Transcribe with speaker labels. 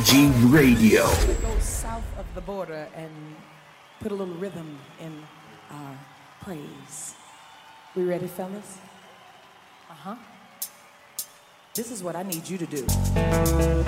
Speaker 1: Energy Radio.
Speaker 2: Go south of the border and put a little rhythm in our praise. We ready, fellas? Uh-huh. This is what I need you to do.